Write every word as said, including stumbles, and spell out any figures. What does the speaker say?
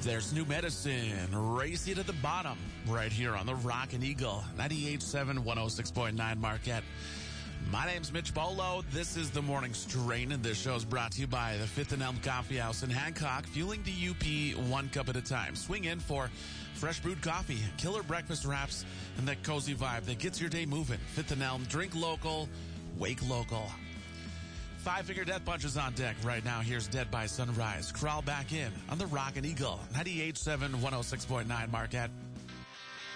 There's New Medicine, Race You to the Bottom, right here on the Rockin' Eagle, ninety-eight point seven, one oh six point nine Marquette. My name's Mitch Bolo. This is the Morning Strain, and this show is brought to you by the Fifth and Elm Coffee House in Hancock, fueling the U P one cup at a time. Swing in for fresh brewed coffee, killer breakfast wraps, and that cozy vibe that gets your day moving. Fifth and Elm, drink local, wake local. Five Finger Death Punch is on deck right now. Here's Dead by Sunrise. Crawl back in on the Rockin' Eagle, ninety-eight point seven, one oh six point nine Marquette.